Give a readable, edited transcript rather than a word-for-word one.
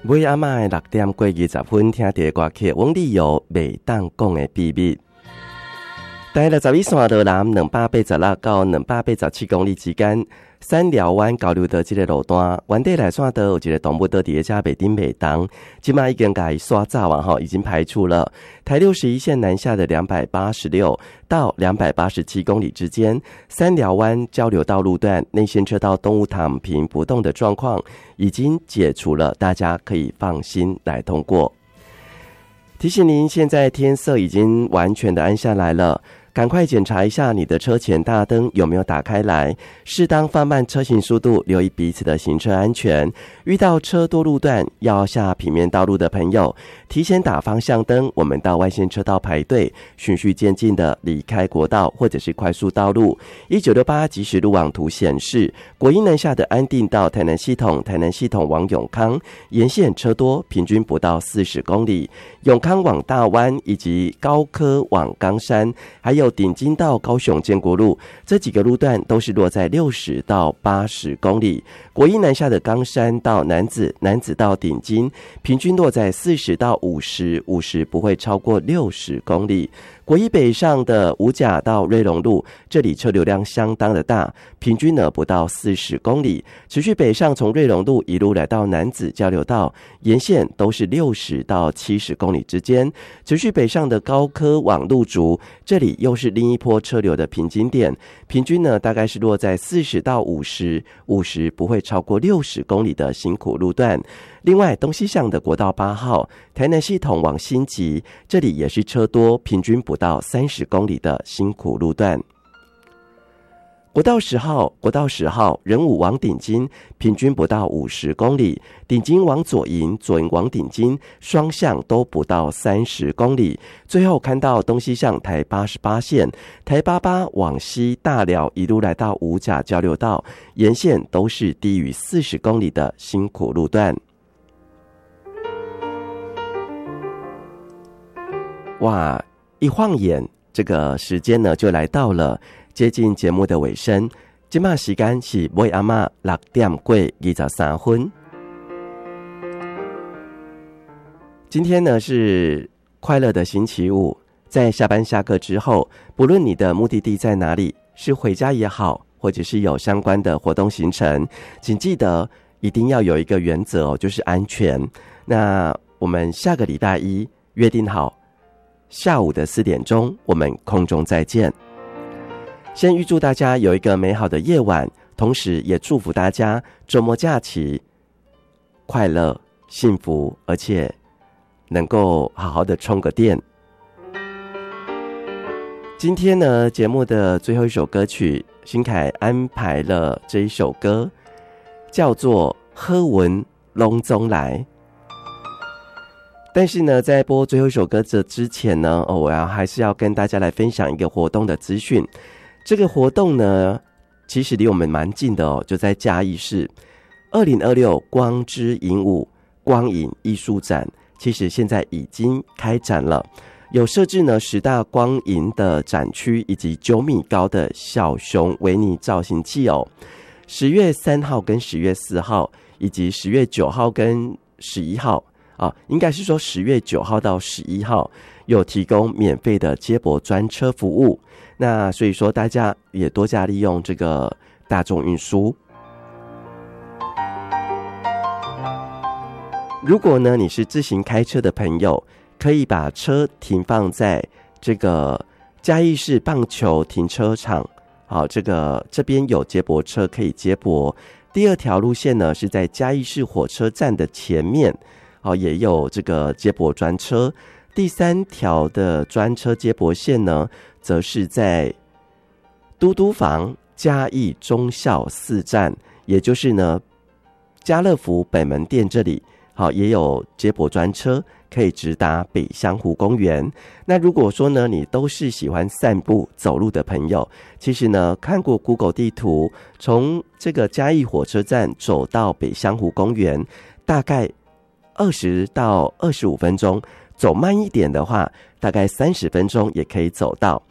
每阿嬷的6点过20分，听到歌曲王力友袂当讲的秘密。台北11线道南286到287公里之间，三寮湾交流道这个路段，原地来线道有一个动物道伫遮袂顶袂动，现在已经改刷炸完后，已经排除了。台61线南下的286到287公里之间，三寮湾交流道路段内线车道动物躺平不动的状况已经解除了，大家可以放心来通过。提醒您，现在天色已经完全的暗下来了。赶快检查一下你的车前大灯有没有打开来，适当放慢车行速度，留意彼此的行车安全。遇到车多路段要下平面道路的朋友，提前打方向灯，我们到外线车道排队，循序渐进的离开国道或者是快速道路。1968即时路网图显示，国一南下的安定到台南系统往永康沿线车多，平均不到40公里。永康往大湾以及高科往冈山，还有顶金到高雄建国路，这几个路段都是落在60到80公里。国一南下的冈山到楠梓到顶金，平均落在40到50不会超过60公里。国一北上的五甲到瑞隆路，这里车流量相当的大，平均呢不到40公里。持续北上，从瑞隆路一路来到楠梓交流道，沿线都是60到70公里之间。持续北上的高科往路竹，这里又是另一波车流的平均点，平均呢大概是落在40到50不会超过60公里的辛苦路段。另外，东西向的国道8号台南系统往新集，这里也是车多，平均不到30公里的辛苦路段。国道10号仁武往顶金，平均不到50公里，顶金往左营往顶金，双向都不到30公里。最后看到东西向台88线，台88往西大寮一路来到五甲交流道，沿线都是低于40公里的辛苦路段。哇，一晃眼，这个时间呢就来到了接近节目的尾声。现在时间是每阿嬷6点过23分。今天呢是快乐的星期五，在下班下课之后，不论你的目的地在哪里，是回家也好，或者是有相关的活动行程，请记得一定要有一个原则哦，就是安全。那我们下个礼拜一约定好下午的4点钟，我们空中再见。先预祝大家有一个美好的夜晚，同时也祝福大家周末假期快乐、幸福，而且能够好好的充个电。今天呢，节目的最后一首歌曲，新凯安排了这一首歌，叫做《好运拢总来》。但是呢，在播最后一首歌之前呢，我还是要跟大家来分享一个活动的资讯。这个活动呢，其实离我们蛮近的哦，就在嘉义市2026光之影舞光影艺术展，其实现在已经开展了，有设置呢10大光影的展区，以及9米高的小熊维尼造型器哦。10月3号跟10月4号，以及10月9号跟11号。应该是说10月9号到11号有提供免费的接驳专车服务，那所以说大家也多加利用这个大众运输。如果呢你是自行开车的朋友，可以把车停放在这个嘉义市棒球停车场，这边有接驳车可以接驳。第二条路线呢是在嘉义市火车站的前面，也有这个接驳专车。第3条的专车接驳线呢，则是在都督房嘉义忠孝4站，也就是呢家乐福北门店这里，也有接驳专车可以直达北香湖公园。那如果说呢你都是喜欢散步走路的朋友，其实呢看过 Google 地图，从这个嘉义火车站走到北香湖公园，大概20到25分钟，走慢一点的话大概30分钟也可以走到。